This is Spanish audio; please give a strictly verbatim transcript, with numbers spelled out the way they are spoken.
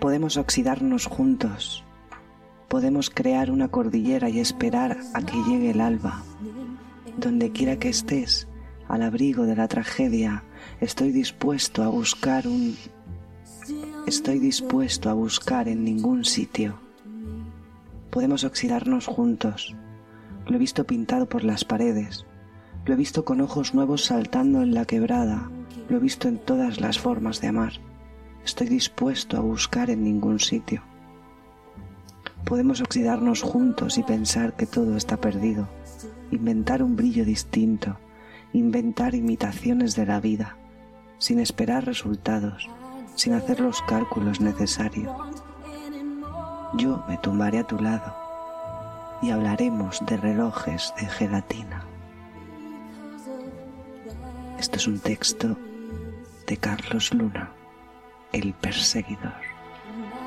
Podemos oxidarnos juntos. Podemos crear una cordillera y esperar a que llegue el alba. Donde quiera que estés, al abrigo de la tragedia, estoy dispuesto a buscar un... Estoy dispuesto a buscar en ningún sitio. Podemos oxidarnos juntos. Lo he visto pintado por las paredes. Lo he visto con ojos nuevos saltando en la quebrada. Lo he visto en todas las formas de amar. Estoy dispuesto a buscar en ningún sitio. Podemos oxidarnos juntos y pensar que todo está perdido. Inventar un brillo distinto. Inventar imitaciones de la vida. Sin esperar resultados. Sin hacer los cálculos necesarios. Yo me tumbaré a tu lado y hablaremos de relojes de gelatina. Este es un texto de Carlos Luna, El perseguidor.